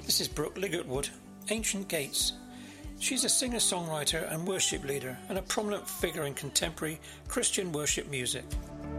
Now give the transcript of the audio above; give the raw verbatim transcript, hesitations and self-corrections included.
This is Brooke Ligertwood, Ancient Gates. She's a singer-songwriter and worship leader and a prominent figure in contemporary Christian worship music.